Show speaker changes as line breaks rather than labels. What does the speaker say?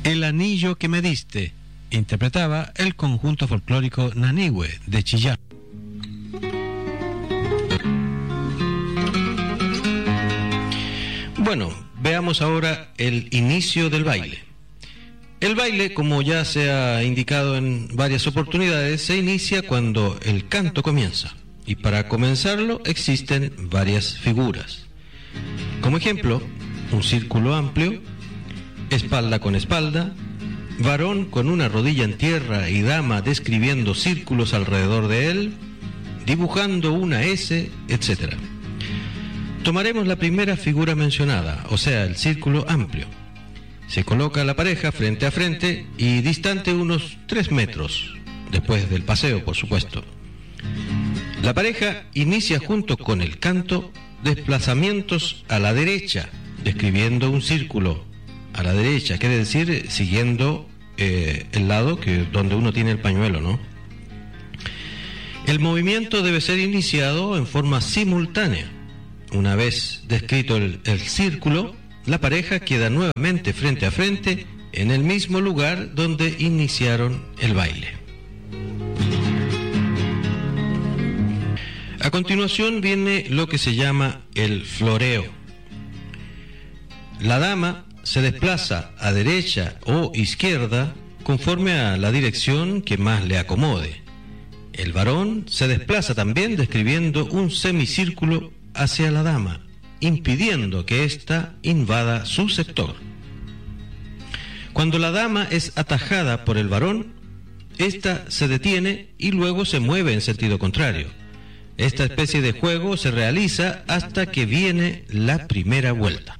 El anillo que me diste, interpretaba el conjunto folclórico Nanihue de Chillán. Bueno, veamos ahora el inicio del baile. El baile, como ya se ha indicado en varias oportunidades, se inicia cuando el canto comienza. Y para comenzarlo existen varias figuras. Como ejemplo, un círculo amplio, espalda con espalda, varón con una rodilla en tierra y dama describiendo círculos alrededor de él, dibujando una S, etc. Tomaremos la primera figura mencionada, o sea, el círculo amplio. Se coloca la pareja frente a frente y distante unos 3 metros, después del paseo, por supuesto. La pareja inicia junto con el canto desplazamientos a la derecha, describiendo un círculo a la derecha, quiere decir siguiendo el lado donde uno tiene el pañuelo, ¿no? El movimiento debe ser iniciado en forma simultánea. Una vez descrito el círculo, la pareja queda nuevamente frente a frente en el mismo lugar donde iniciaron el baile. A continuación viene lo que se llama el floreo. La dama se desplaza a derecha o izquierda conforme a la dirección que más le acomode. El varón se desplaza también describiendo un semicírculo hacia la dama, impidiendo que ésta invada su sector. Cuando la dama es atajada por el varón, ésta se detiene y luego se mueve en sentido contrario. Esta especie de juego se realiza hasta que viene la primera vuelta.